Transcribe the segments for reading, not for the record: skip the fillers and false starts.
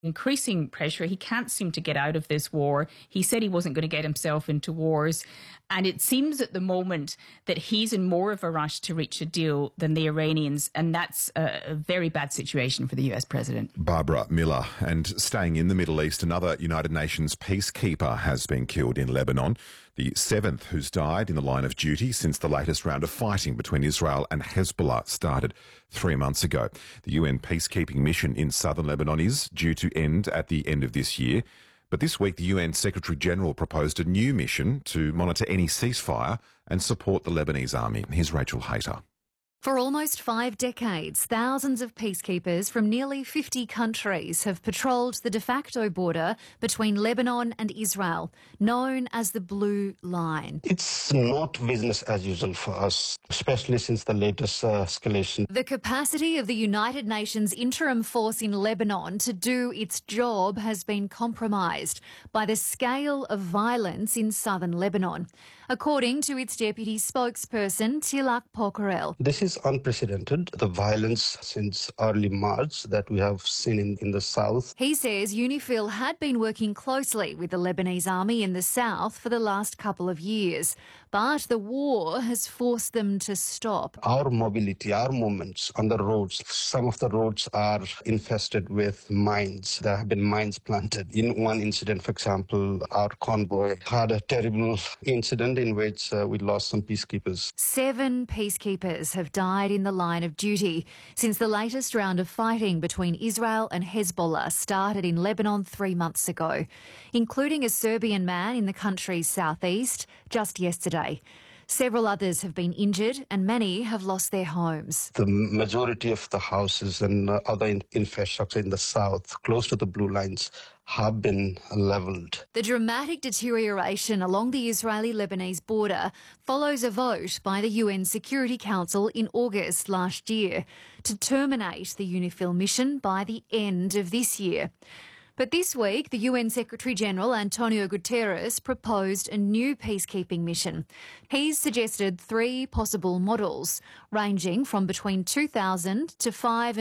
increasing pressure. He can't seem to get out of this war. He said he wasn't going to get himself into wars. And it seems at the moment that he's in more of a rush to reach a deal than the Iranians. And that's a very bad situation for the US president. Barbara Miller. And staying in the Middle East, another United Nations peacekeeper has been killed in Lebanon, the seventh who's died in the line of duty since the latest round of fighting between Israel and Hezbollah started 3 months ago. The UN peacekeeping mission in southern Lebanon is due to end at the end of this year. But this week, the UN Secretary-General proposed a new mission to monitor any ceasefire and support the Lebanese army. Here's Rachel Hayter. For almost 5 decades, thousands of peacekeepers from nearly 50 countries have patrolled the de facto border between Lebanon and Israel, known as the Blue Line. It's not business as usual for us, especially since the latest escalation. The capacity of the United Nations interim force in Lebanon to do its job has been compromised by the scale of violence in southern Lebanon, according to its deputy spokesperson, Tilak Pokarel. This is unprecedented, the violence since early March that we have seen in the south. He says UNIFIL had been working closely with the Lebanese army in the south for the last couple of years, but the war has forced them to stop. Our mobility, our movements on the roads, some of the roads are infested with mines. There have been mines planted. In one incident, for example, our convoy had a terrible incident in which we lost some peacekeepers. 7 peacekeepers have died in the line of duty since the latest round of fighting between Israel and Hezbollah started in Lebanon 3 months ago, including a Serbian man in the country's southeast just yesterday. Several others have been injured and many have lost their homes. The majority of the houses and other infrastructure in the south, close to the blue lines, have been levelled. The dramatic deterioration along the Israeli-Lebanese border follows a vote by the UN Security Council in August last year to terminate the UNIFIL mission by the end of this year. But this week, the UN Secretary-General Antonio Guterres proposed a new peacekeeping mission. He's suggested 3 possible models, ranging from between 2,000 to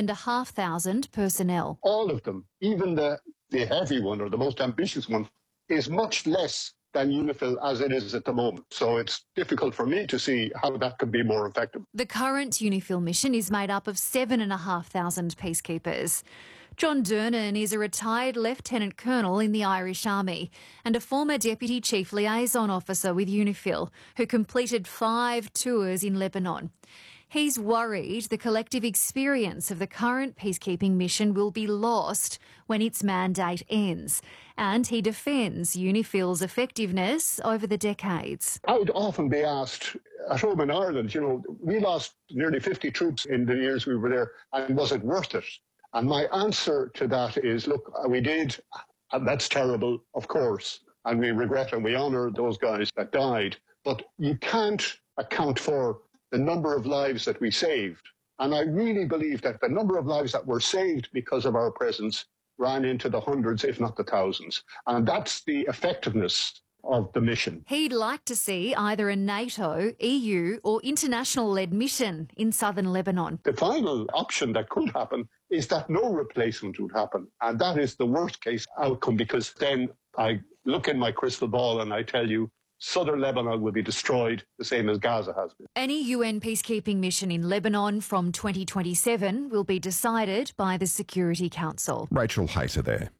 5,500 personnel. All of them, even the heavy one or the most ambitious one, is much less than UNIFIL as it is at the moment. So it's difficult for me to see how that could be more effective. The current UNIFIL mission is made up of 7,500 peacekeepers. John Durnan is a retired Lieutenant Colonel in the Irish Army and a former Deputy Chief Liaison Officer with UNIFIL who completed 5 tours in Lebanon. He's worried the collective experience of the current peacekeeping mission will be lost when its mandate ends, and he defends UNIFIL's effectiveness over the decades. I would often be asked at home in Ireland, we lost nearly 50 troops in the years we were there, and was it worth it? And my answer to that is, look, we did, and that's terrible, of course, and we regret and we honour those guys that died, but you can't account for the number of lives that we saved. And I really believe that the number of lives that were saved because of our presence ran into the hundreds, if not the thousands. And that's the effectiveness of the mission. He'd like to see either a NATO, EU or international-led mission in southern Lebanon. The final option that could happen is that no replacement would happen. And that is the worst-case outcome, because then I look in my crystal ball and I tell you southern Lebanon will be destroyed, the same as Gaza has been. Any UN peacekeeping mission in Lebanon from 2027 will be decided by the Security Council. Rachel Hayter there.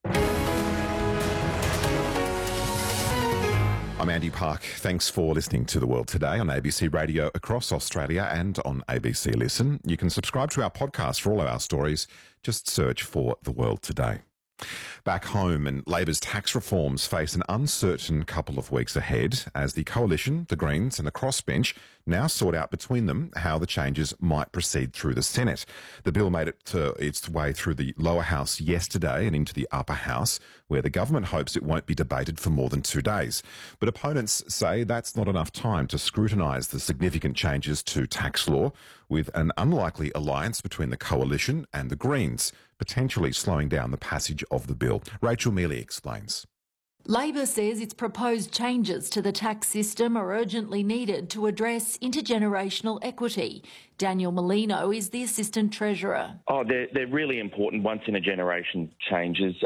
I'm Andy Park. Thanks for listening to The World Today on ABC Radio across Australia and on ABC Listen. You can subscribe to our podcast for all of our stories. Just search for The World Today. Back home, and Labor's tax reforms face an uncertain couple of weeks ahead as the Coalition, the Greens and the Crossbench now sort out between them how the changes might proceed through the Senate. The bill made its way through the lower house yesterday and into the upper house, where the government hopes it won't be debated for more than 2 days. But opponents say that's not enough time to scrutinise the significant changes to tax law, with an unlikely alliance between the Coalition and the Greens potentially slowing down the passage of the bill. Rachel Mealy explains. Labor says its proposed changes to the tax system are urgently needed to address intergenerational equity. Daniel Molino is the Assistant Treasurer. They're really important once in a generation changes.